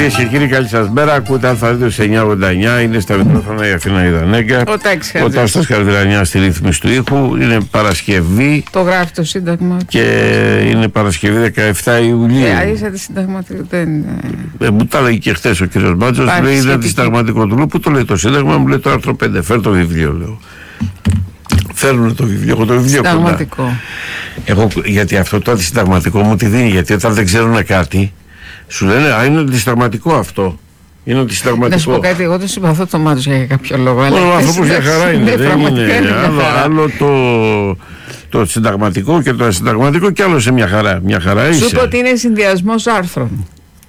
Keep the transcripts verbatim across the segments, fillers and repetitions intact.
Κυρίες και κύριοι, καλή σας μέρα. Ακούτε Α δύο εννιακόσια ογδόντα εννιά. Είναι στα μικρόφωνα η Αθήνα Ιδανέγκα. Ο Τάστας Καρδυρανιάς στη ρύθμιση του ήχου. Είναι Παρασκευή. Το γράφει το Σύνταγμα. Και είναι Παρασκευή δεκαεφτά Ιουλίου. Ε, είσαι αντισυνταγματικό. Δεν είναι. Ε, μου τα λέει και χθες ο κύριος Μπάτζος. Λέει είναι αντισυνταγματικό του. Λέω, πού το λέει το Σύνταγμα, μου λέει το άρθρο πέντε. Φέρ το βιβλίο, λέω. Φέρνουν το βιβλίο, έχω το βιβλίο κοντά. Εγώ, γιατί αυτό το αντισυνταγματικό μου τι δίνει, γιατί όταν δεν ξέρουν κάτι, σου λένε α, είναι αντισυνταγματικό αυτό. Είναι αντισυνταγματικό. Να σου πω κάτι, εγώ το συμπαθώ το Μάτζο για κάποιο λόγο. Ο άνθρωπος για χαρά είναι. Δεν είναι άλλο, άλλο το, το συνταγματικό και το ασυνταγματικό, και άλλο σε μια χαρά. Μια χαρά είσαι. Σου είπα ότι είναι συνδυασμός άρθρων.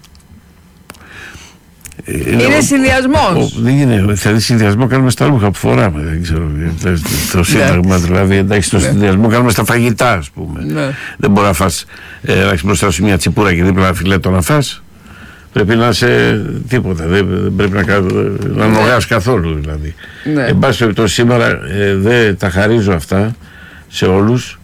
Είναι, είναι συνδυασμός. Δεν είναι. Δηλαδή συνδυασμό κάνουμε στα ρούχα που φοράμε. Δεν ξέρω. Το Σύνταγμα δηλαδή. Εντάξει, το συνδυασμό κάνουμε στα φαγητά, ας πούμε. Δεν μπορεί να φας να έχεις μπροστά σου μια τσιπούρα και δίπλα ένα φιλέτο να φας. Πρέπει να είσαι τίποτα. Δεν πρέπει να, να νογάς καθόλου δηλαδή. Εν πάση περιπτώσει σήμερα δεν τα χαρίζω αυτά σε όλους.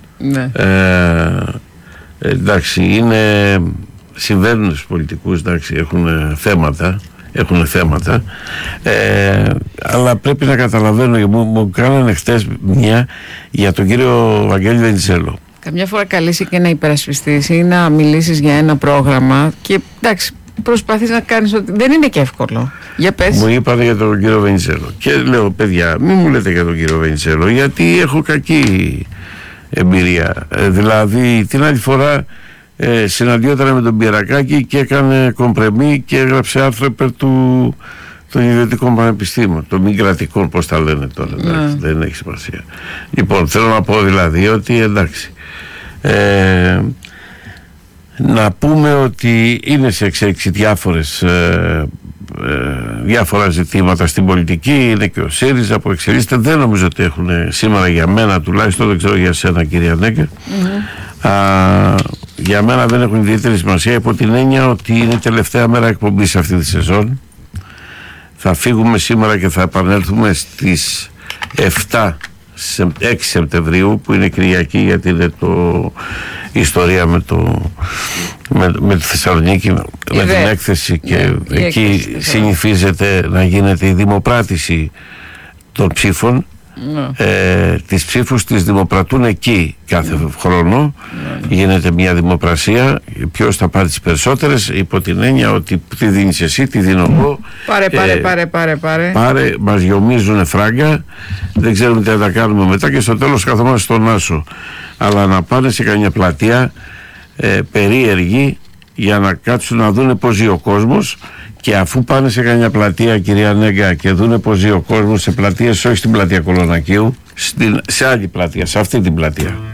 Εντάξει, είναι. Συμβαίνουν στους πολιτικούς, εντάξει, έχουν θέματα. Έχουν θέματα, ε, αλλά πρέπει να καταλαβαίνω. Μου, μου κάνανε χτες μια για τον κύριο Βαγγέλη Βενιζέλο. Καμιά φορά καλείσαι και να υπερασπιστείς ή να μιλήσεις για ένα πρόγραμμα και εντάξει, προσπαθείς να κάνεις ότι δεν είναι και εύκολο. Για πες. Μου είπανε για τον κύριο Βενιζέλο και λέω, παιδιά, μην μου λέτε για τον κύριο Βενιζέλο, γιατί έχω κακή εμπειρία. Ε, δηλαδή την άλλη φορά Ε, συναντιόταν με τον Πιερακάκη και έκανε κομπρεμί και έγραψε άρθρο υπέρ του των ιδιωτικών πανεπιστήμιων, των μη κρατικών, πώς τα λένε τώρα, εντάξει, ναι. Δεν έχει σημασία. Λοιπόν, θέλω να πω δηλαδή ότι εντάξει, ε, να πούμε ότι είναι σε εξέλιξη διάφορες ε, ε, διάφορα ζητήματα στην πολιτική. Είναι και ο ΣΥΡΙΖΑ που εξελίσσεται. Δεν νομίζω ότι έχουν σήμερα, για μένα τουλάχιστον, δεν ξέρω για σένα κυρία Νέγκερ, mm-hmm. Α, για μένα δεν έχουν ιδιαίτερη σημασία, υπό την έννοια ότι είναι τελευταία μέρα εκπομπής αυτή τη σεζόν. Θα φύγουμε σήμερα και θα επανέλθουμε στις εφτά, έξι Σεπτεμβρίου, που είναι Κυριακή, γιατί είναι το η ιστορία με, το, με, με τη Θεσσαλονίκη, με, με την έκθεση, και ναι, εκεί έκθεση, συνηθίζεται να γίνεται η δημοπράτηση των ψήφων. Ναι. Ε, τις ψήφους τις δημοπρατούν εκεί κάθε ναι. χρόνο. Ναι. Γίνεται μια δημοπρασία. Ποιος θα πάρει τις περισσότερες, υπό την έννοια ότι τι δίνεις εσύ, τι δίνω εγώ. Πάρε, πάρε, ε, πάρε, πάρε, πάρε. Πάρε, μας γιομίζουνε φράγκα. Δεν ξέρουμε τι θα τα κάνουμε μετά και στο τέλος καθόμαστε στον άσο. Αλλά να πάνε σε καμιά πλατεία ε, περίεργη για να κάτσουν να δούνε πώς ζει ο κόσμος. Και αφού πάνε σε καμιά πλατεία, κυρία Νέγκα, και δούνε πως ζει ο κόσμος σε πλατείες, όχι στην πλατεία Κολονακίου, στην, σε άλλη πλατεία, σε αυτή την πλατεία.